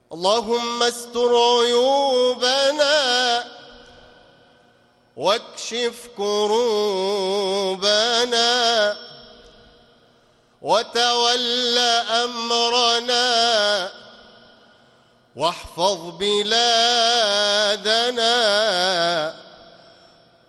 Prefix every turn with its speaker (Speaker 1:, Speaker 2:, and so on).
Speaker 1: اللهم استر عيوبنا واكشف كروبنا وتول أمرنا واحفظ بلادنا